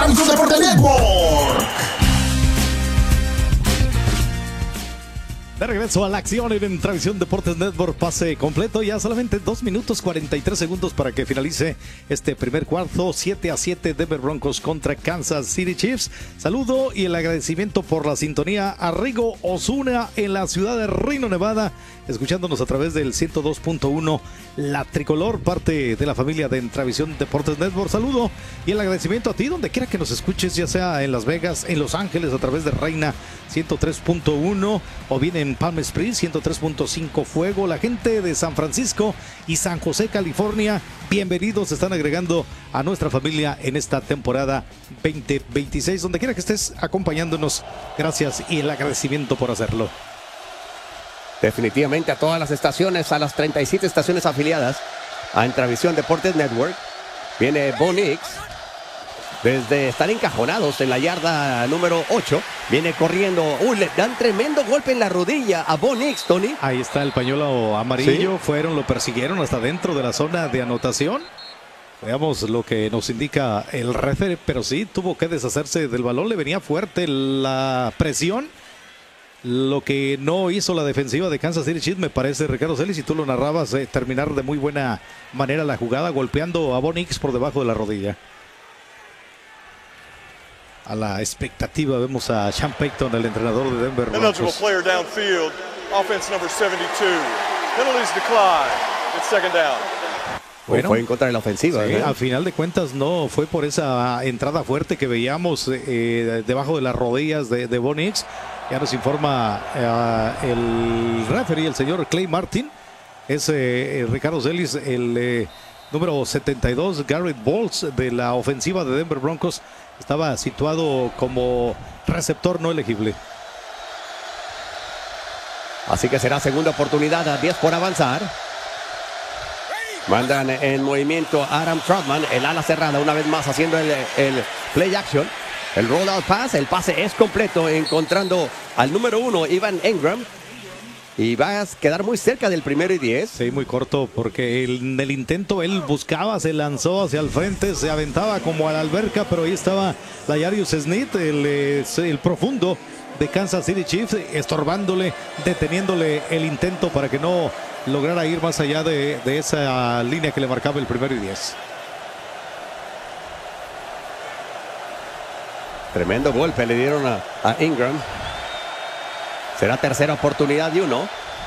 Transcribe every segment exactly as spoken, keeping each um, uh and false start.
Travisión Deportes Network. De regreso a la acción en Travisión Deportes Network, pase completo, ya solamente dos minutos cuarenta y tres segundos para que finalice este primer cuarto. Siete a siete Denver Broncos contra Kansas City Chiefs. Saludo y el agradecimiento por la sintonía a Rigo Osuna en la ciudad de Reno, Nevada, escuchándonos a través del ciento dos punto uno La Tricolor, parte de la familia de Travisión Deportes Network. Saludo y el agradecimiento a ti donde quiera que nos escuches, ya sea en Las Vegas, en Los Ángeles a través de Reina ciento tres punto uno o bien en Palm Springs ciento tres punto cinco Fuego. La gente de San Francisco y San José, California, bienvenidos, se están agregando a nuestra familia en esta temporada veinte veintiséis. Donde quiera que estés acompañándonos, gracias y el agradecimiento por hacerlo. Definitivamente a todas las estaciones, a las treinta y siete estaciones afiliadas a Travisión Deportes Network. Viene Bo Nix desde estar encajonados en la yarda número ocho. Viene corriendo. Uy, le dan tremendo golpe en la rodilla a Bo Nix, Tony. Ahí está el pañuelo amarillo. ¿Sí? Fueron, lo persiguieron hasta dentro de la zona de anotación. Veamos lo que nos indica el referee, pero sí, tuvo que deshacerse del balón. Le venía fuerte la presión. Lo que no hizo la defensiva de Kansas City Chiefs, me parece, Ricardo Celis, si tú lo narrabas, eh, terminar de muy buena manera la jugada, golpeando a Bo Nix por debajo de la rodilla. A la expectativa vemos a Sean Payton, el entrenador de Denver Broncos. player downfield, offense number seventy-two. Penalties decline. It's second down. Bueno, fue en contra de la ofensiva. Sí, ¿eh? al final de cuentas no fue por esa entrada fuerte que veíamos eh, debajo de las rodillas de, de Bo Nix. Ya nos informa eh, el referee, el señor Clay Martin. Es eh, Ricardo Celis, el eh, número setenta y dos, Garrett Bowles, de la ofensiva de Denver Broncos. Estaba situado como receptor no elegible. Así que será segunda oportunidad, a diez por avanzar. Mandan en movimiento a Adam Troutman, el ala cerrada, una vez más haciendo el, el play action. El rollout pass, el pase es completo, encontrando al número uno, Evan Engram. Y va a quedar muy cerca del primero y diez. Sí, muy corto, porque en el intento él buscaba, se lanzó hacia el frente, se aventaba como a la alberca, pero ahí estaba L'Jarius Sneed, el, el profundo de Kansas City Chiefs, estorbándole, deteniéndole el intento para que no lograra ir más allá de, de esa línea que le marcaba el primero y diez. Tremendo golpe le dieron a, a Ingram. Será tercera oportunidad y uno.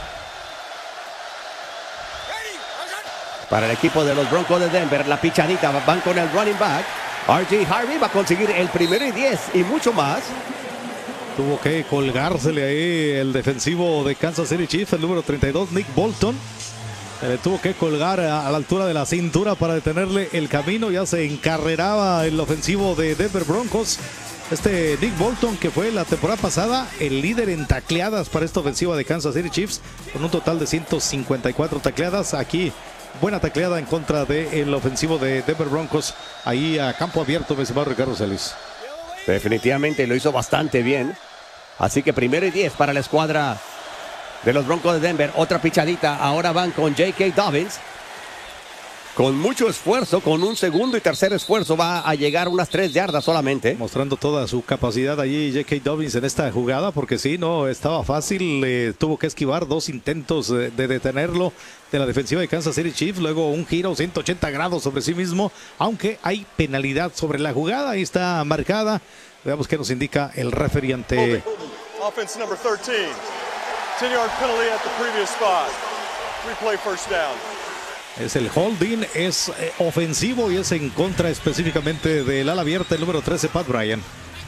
Para el equipo de los Broncos de Denver, la pichadita, van con el running back. R J Harvey va a conseguir el primero y diez y mucho más. Tuvo que colgársele ahí el defensivo de Kansas City Chiefs, el número treinta y dos, Nick Bolton. Se le tuvo que colgar a, a la altura de la cintura para detenerle el camino. Ya se encarreraba el ofensivo de Denver Broncos. Este Nick Bolton, que fue la temporada pasada el líder en tacleadas para esta ofensiva de Kansas City Chiefs, con un total de ciento cincuenta y cuatro tacleadas. Aquí buena tacleada en contra del ofensivo de Denver Broncos, ahí a campo abierto, mi estimado Ricardo Celis. Definitivamente lo hizo bastante bien. Así que primero y diez para la escuadra de los Broncos de Denver. Otra pichadita, ahora van con J K. Dobbins. Con mucho esfuerzo, con un segundo y tercer esfuerzo, va a llegar unas tres yardas solamente. Mostrando toda su capacidad allí J K. Dobbins en esta jugada, porque sí, no estaba fácil. Eh, tuvo que esquivar dos intentos de, de detenerlo de la defensiva de Kansas City Chiefs. Luego un giro ciento ochenta grados sobre sí mismo, aunque hay penalidad sobre la jugada. Ahí está marcada. Veamos qué nos indica el referee ante... Offense number thirteen. ten yard penalty at the previous spot. Replay first down. Es el holding, es eh, ofensivo y es en contra específicamente del ala abierta, el número trece, Pat Bryant.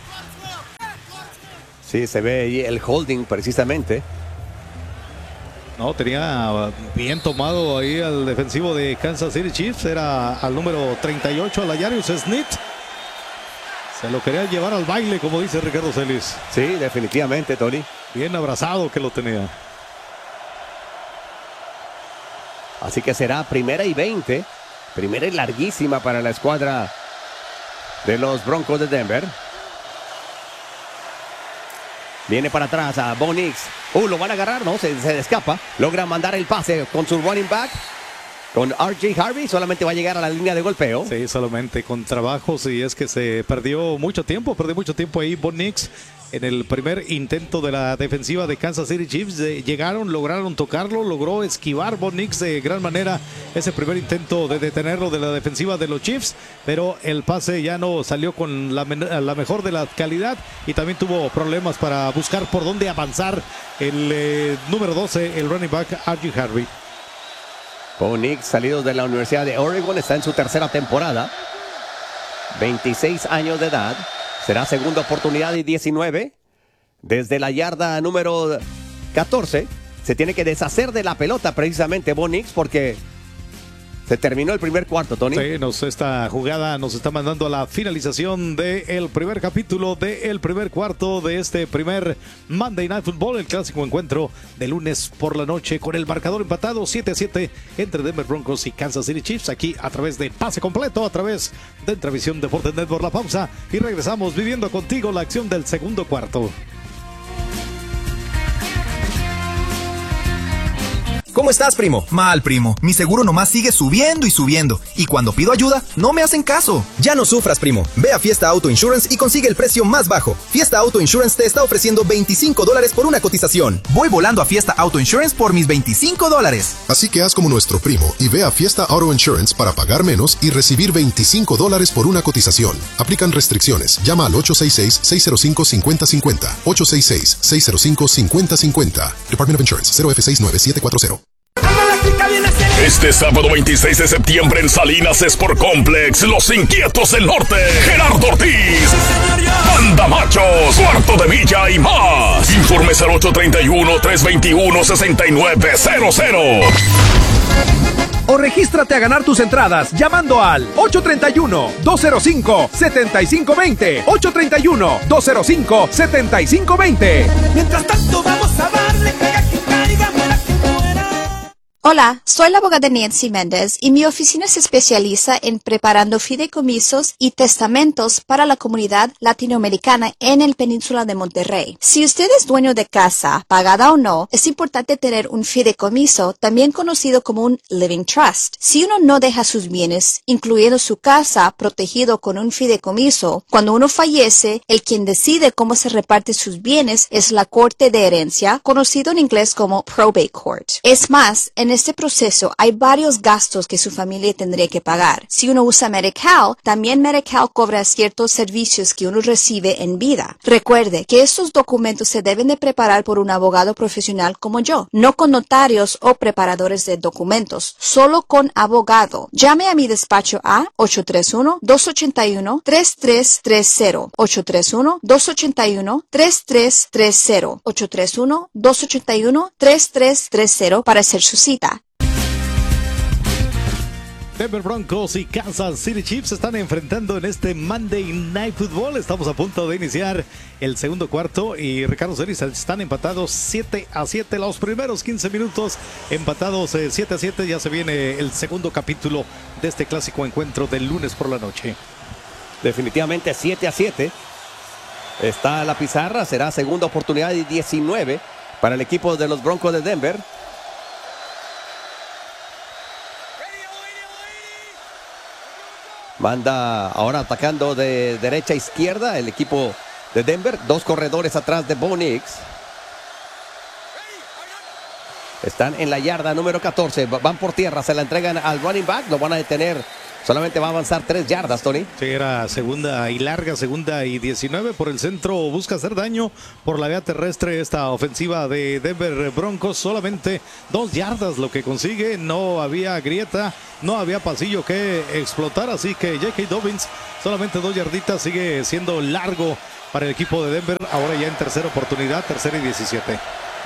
Sí, se ve ahí el holding precisamente. No, tenía bien tomado ahí al defensivo de Kansas City Chiefs. Era al número treinta y ocho, a L'Jarius Sneed. Se lo quería llevar al baile, como dice Ricardo Celis. Sí, definitivamente, Tony. Bien abrazado que lo tenía. Así que será primera y veinte. Primera y larguísima para la escuadra de los Broncos de Denver. Viene para atrás a Bo Nix. Uh, lo van a agarrar, no, se, se escapa. Logra mandar el pase con su running back. con R J Harvey, solamente va a llegar a la línea de golpeo. Sí, solamente con trabajos, y es que se perdió mucho tiempo, perdió mucho tiempo ahí Bo Nix en el primer intento de la defensiva de Kansas City Chiefs. De, llegaron, lograron tocarlo, logró esquivar Bo Nix de gran manera ese primer intento de detenerlo de la defensiva de los Chiefs, pero el pase ya no salió con la, la mejor de la calidad, y también tuvo problemas para buscar por dónde avanzar el eh, número doce, el running back R J Harvey. Bo Nix, salido de la Universidad de Oregon, está en su tercera temporada. veintiséis años de edad. Será segunda oportunidad y diecinueve. Desde la yarda número catorce. Se tiene que deshacer de la pelota precisamente Bo Nix, porque se terminó el primer cuarto, Tony. Sí, nos, esta jugada nos está mandando a la finalización del primer capítulo del primer cuarto de este primer Monday Night Football, el clásico encuentro de lunes por la noche, con el marcador empatado siete a siete entre Denver Broncos y Kansas City Chiefs, aquí a través de Pase Completo, a través de Entrevisión Deportes Network. La pausa y regresamos viviendo contigo la acción del segundo cuarto. ¿Cómo estás, primo? Mal, primo. Mi seguro nomás sigue subiendo y subiendo. Y cuando pido ayuda, no me hacen caso. Ya no sufras, primo. Ve a Fiesta Auto Insurance y consigue el precio más bajo. Fiesta Auto Insurance te está ofreciendo veinticinco dólares por una cotización. Voy volando a Fiesta Auto Insurance por mis veinticinco dólares. Así que haz como nuestro primo y ve a Fiesta Auto Insurance para pagar menos y recibir veinticinco dólares por una cotización. Aplican restricciones. Llama al ocho seis seis, seis cero cinco, cinco cero cinco cero. ocho seis seis, seis cero cinco, cinco cero cinco cero. Department of Insurance, cero F seis nueve siete cuatro cero. Este sábado veintiséis de septiembre en Salinas Sport Complex, Los Inquietos del Norte, Gerardo Ortiz, Banda Machos, Cuarto de Villa y más. Informes al ocho tres uno, tres dos uno, seis nueve cero cero. O regístrate a ganar tus entradas llamando al ocho tres uno, dos cero cinco, siete cinco dos cero, ocho tres uno, dos cero cinco, siete cinco dos cero. Mientras tanto vamos a darle, caiga quien caiga, muera quien muera. Hola, soy la abogada Nancy Méndez y mi oficina se especializa en preparando fideicomisos y testamentos para la comunidad latinoamericana en el península de Monterrey. Si usted es dueño de casa, pagada o no, es importante tener un fideicomiso, también conocido como un living trust. Si uno no deja sus bienes, incluyendo su casa, protegido con un fideicomiso, cuando uno fallece, el quien decide cómo se reparte sus bienes es la Corte de Herencia, conocido en inglés como Probate Court. Es más, en este proceso hay varios gastos que su familia tendría que pagar. Si uno usa Medi-Cal, también Medi-Cal cobra ciertos servicios que uno recibe en vida. Recuerde que estos documentos se deben de preparar por un abogado profesional como yo, no con notarios o preparadores de documentos, solo con abogado. Llame a mi despacho a ocho tres uno, dos ocho uno, tres tres tres cero, ocho tres uno, dos ocho uno, tres tres tres cero, ocho tres uno, dos ocho uno, tres tres tres cero para hacer su cita. Denver Broncos y Kansas City Chiefs se están enfrentando en este Monday Night Football. Estamos a punto de iniciar el segundo cuarto y Ricardo Celis están empatados siete a siete. Los primeros quince minutos empatados eh, siete a siete. Ya se viene el segundo capítulo de este clásico encuentro del lunes por la noche. Definitivamente siete a siete. Está la pizarra, será segunda oportunidad y diecinueve para el equipo de los Broncos de Denver. Manda ahora atacando de derecha a izquierda el equipo de Denver. Dos corredores atrás de Bo Nix. Están en la yarda número catorce. Van por tierra, se la entregan al running back. Lo van a detener. Solamente va a avanzar tres yardas, Tony. Sí, era segunda y larga, segunda y diecinueve. Por el centro busca hacer daño por la vía terrestre esta ofensiva de Denver Broncos. Solamente dos yardas lo que consigue. No había grieta, no había pasillo que explotar. Así que J K. Dobbins, solamente dos yarditas, sigue siendo largo para el equipo de Denver. Ahora ya en tercera oportunidad, tercera y diecisiete.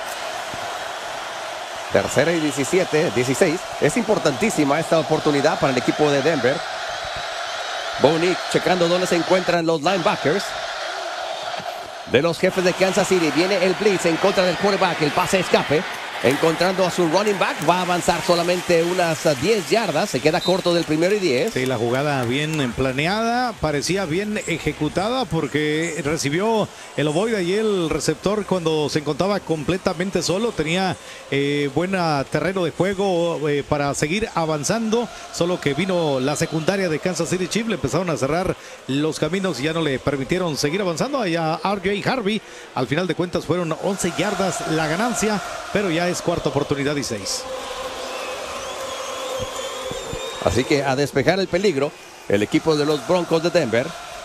Tercera y diecisiete, dieciséis. Es importantísima esta oportunidad para el equipo de Denver. Bo Nix checando dónde se encuentran los linebackers de los Jefes de Kansas City. Viene el blitz en contra del quarterback. El pase escape. encontrando a su running back. Va a avanzar solamente unas diez yardas. Se queda corto del primero y diez. Sí, la jugada bien planeada, parecía bien ejecutada porque recibió el ovoide y el receptor cuando se encontraba completamente solo. Tenía eh, buen terreno de juego eh, para seguir avanzando, solo que vino la secundaria de Kansas City Chiefs, le empezaron a cerrar los caminos y ya no le permitieron seguir avanzando. Allá R J Harvey, al final de cuentas fueron once yardas la ganancia, pero ya es cuarta oportunidad y seis. Así que a despejar el peligro, el equipo de los Broncos de Denver.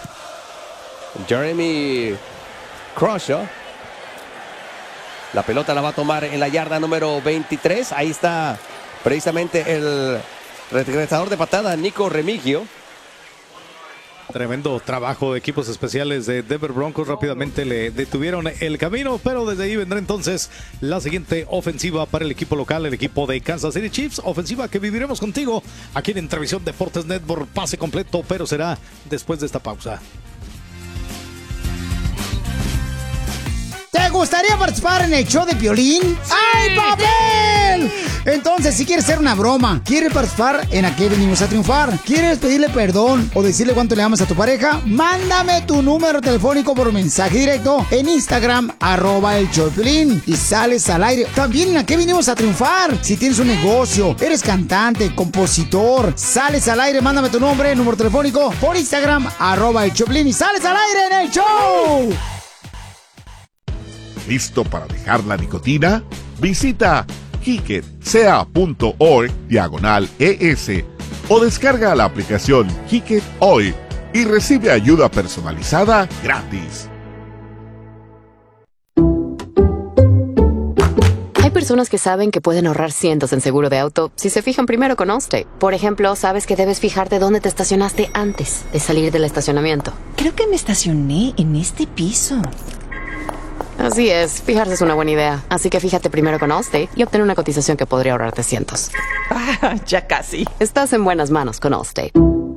Jeremy Crawshaw. La pelota la va a tomar en la yarda número veintitrés. Ahí está precisamente el regresador de patada, Nico Remigio. Tremendo trabajo de equipos especiales de Denver Broncos. Rápidamente le detuvieron el camino, pero desde ahí vendrá entonces la siguiente ofensiva para el equipo local, el equipo de Kansas City Chiefs. Ofensiva que viviremos contigo aquí en Entrevisión Deportes Network. Pase completo, pero será después de esta pausa. ¿Te gustaría participar en el show de Piolín? ¡Ay, papel! Entonces, si quieres hacer una broma, quieres participar en ¿A qué venimos a triunfar? ¿Quieres pedirle perdón o decirle cuánto le amas a tu pareja? Mándame tu número telefónico por mensaje directo en Instagram, arroba el show de Piolín, y sales al aire. También en ¿A qué venimos a triunfar? Si tienes un negocio, eres cantante, compositor, sales al aire, mándame tu nombre, número telefónico por Instagram, arroba el show de Piolín, y sales al aire en el show. ¿Listo para dejar la nicotina? Visita kicketca.org diagonal ES o descarga la aplicación Kicket hoy y recibe ayuda personalizada gratis. Hay personas que saben que pueden ahorrar cientos en seguro de auto si se fijan primero con Allstate. Por ejemplo, sabes que debes fijarte dónde te estacionaste antes de salir del estacionamiento. Creo que me estacioné en este piso. Así es, fijarse es una buena idea. Así que fíjate primero con Allstate y obtén una cotización que podría ahorrarte cientos. Ah, ya casi. Estás en buenas manos con Allstate.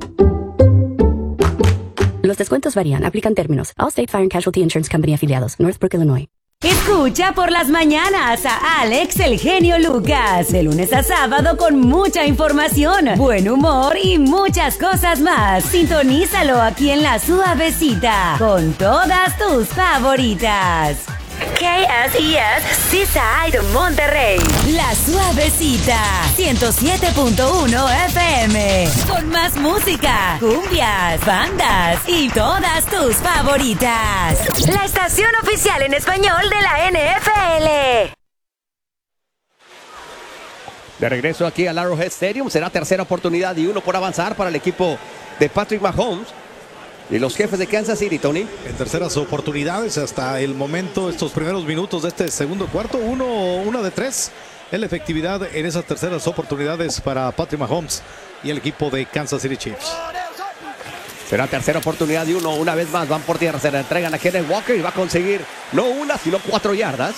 Los descuentos varían, aplican términos. Allstate Fire and Casualty Insurance Company afiliados, Northbrook, Illinois. Escucha por las mañanas a Alex el genio Lucas, de lunes a sábado con mucha información, buen humor y muchas cosas más. Sintonízalo aquí en La Suavecita, con todas tus favoritas. K S E S Seaside Monterrey, La Suavecita, ciento siete punto uno F M, con más música, cumbias, bandas y todas tus favoritas. La estación oficial en español de la N F L. De regreso aquí al Arrowhead Stadium, será tercera oportunidad y uno por avanzar para el equipo de Patrick Mahomes y los jefes de Kansas City, Tony. En terceras oportunidades hasta el momento, estos primeros minutos de este segundo cuarto, uno, una de tres. En la efectividad en esas terceras oportunidades para Patrick Mahomes y el equipo de Kansas City Chiefs. Será tercera oportunidad y uno, una vez más van por tierra, se la entregan a Kenneth Walker y va a conseguir no una, sino cuatro yardas.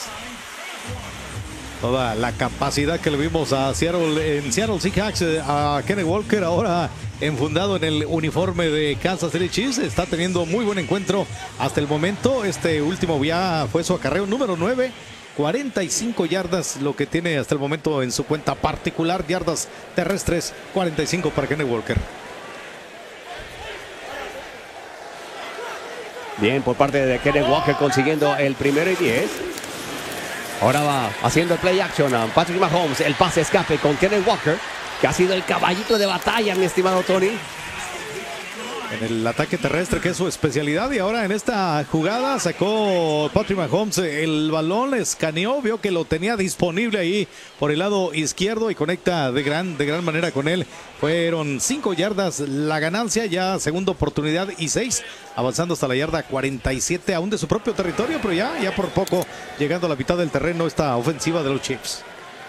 Toda la capacidad que le vimos a Seattle, en Seattle Seahawks, a Kenneth Walker, ahora enfundado en el uniforme de Kansas City Chiefs, está teniendo muy buen encuentro hasta el momento. Este último ya fue su acarreo número nueve, cuarenta y cinco yardas, lo que tiene hasta el momento en su cuenta particular, yardas terrestres, cuarenta y cinco para Kenneth Walker. Bien, por parte de Kenneth Walker consiguiendo el primero y diez. Ahora va haciendo el play action a Patrick Mahomes, el pase escape con Kenneth Walker, que ha sido el caballito de batalla, mi estimado Tony. En el ataque terrestre, que es su especialidad, y ahora en esta jugada sacó Patrick Mahomes el balón, escaneó, vio que lo tenía disponible ahí por el lado izquierdo y conecta de gran, de gran manera con él. Fueron cinco yardas la ganancia, ya segunda oportunidad y seis, avanzando hasta la yarda cuarenta y siete, aún de su propio territorio, pero ya, ya por poco llegando a la mitad del terreno esta ofensiva de los Chiefs.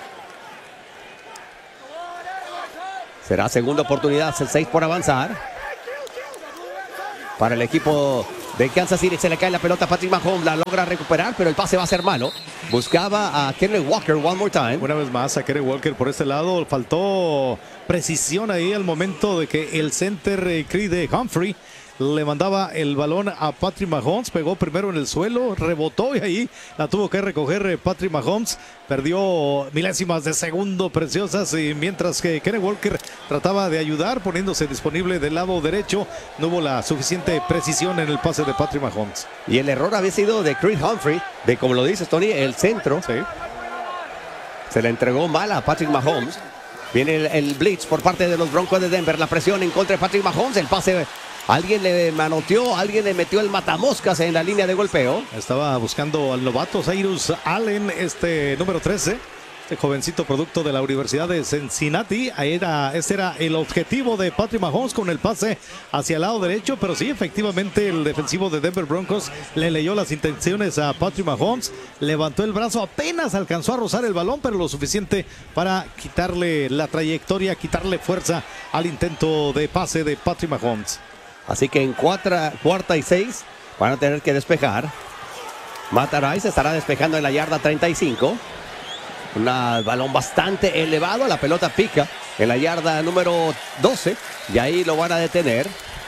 Será segunda oportunidad, seis por avanzar. Para el equipo de Kansas City, se le cae la pelota a Patrick Mahomes, la logra recuperar, pero el pase va a ser malo. Buscaba a Kenneth Walker one more time. Una vez más a Kenneth Walker por este lado, faltó precisión ahí al momento de que el center eh, Creed Humphrey le mandaba el balón a Patrick Mahomes, pegó primero en el suelo, rebotó y ahí la tuvo que recoger Patrick Mahomes, perdió milésimas de segundo preciosas y mientras que Kenny Walker trataba de ayudar poniéndose disponible del lado derecho, no hubo la suficiente precisión en el pase de Patrick Mahomes. Y el error había sido de Chris Humphrey, de como lo dices Tony, el centro. Sí. Se le entregó mal a Patrick Mahomes. Viene el, el blitz por parte de los Broncos de Denver, la presión en contra de Patrick Mahomes, el pase. Alguien le manoteó, alguien le metió el matamoscas en la línea de golpeo. Estaba buscando al novato Cyrus Allen, este número trece, este jovencito producto de la Universidad de Cincinnati. Era, ese era el objetivo de Patrick Mahomes con el pase hacia el lado derecho, pero sí, efectivamente el defensivo de Denver Broncos le leyó las intenciones a Patrick Mahomes, levantó el brazo, apenas alcanzó a rozar el balón, pero lo suficiente para quitarle la trayectoria, quitarle fuerza al intento de pase de Patrick Mahomes. Así que en cuarta, cuarta y seis van a tener que despejar. Matt Rice estará despejando en la yarda treinta y cinco. Un balón bastante elevado, la pelota pica en la yarda número doce y ahí lo van a detener.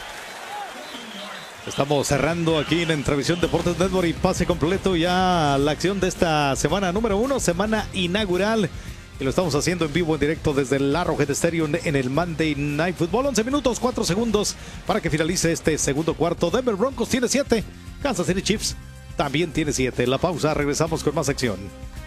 Estamos cerrando aquí en Entrevisión Deportes Network y pase completo ya la acción de esta semana número uno, semana inaugural. Y lo estamos haciendo en vivo, en directo desde el Arrowhead Stadium en el Monday Night Football. once minutos, cuatro segundos para que finalice este segundo cuarto. Denver Broncos tiene siete, Kansas City Chiefs también tiene siete. La pausa, regresamos con más acción.